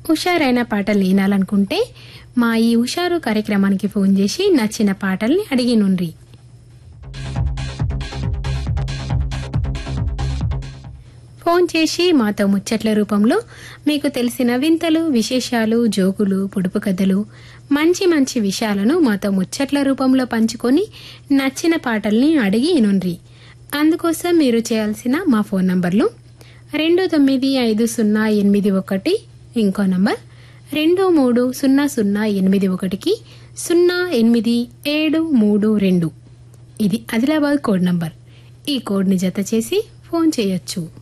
హుషారైన పాటలు వినాలనుకుంటే మా ఈ హుషారు కార్యక్రమానికి ఫోన్ చేసి నచ్చిన పాటల్ని అడిగినుండ్రి. ఫోన్ చేసి మాతో ముచ్చట్ల రూపంలో మీకు తెలిసిన వింతలు, విశేషాలు, జోకులు, పొడుపు కథలు, మంచి మంచి విషయాలను మాతో ముచ్చట్ల రూపంలో పంచుకొని నచ్చిన పాటల్ని అడిగి ఇనుండ్రి. అందుకోసం మీరు చేయాల్సిన మా ఫోన్ నంబర్లు 295081, ఇంకో నంబర్ 230081కి 08732. ఇది ఆదిలాబాద్ కోడ్ నంబర్. ఈ కోడ్ని జత చేసి ఫోన్ చేయొచ్చు.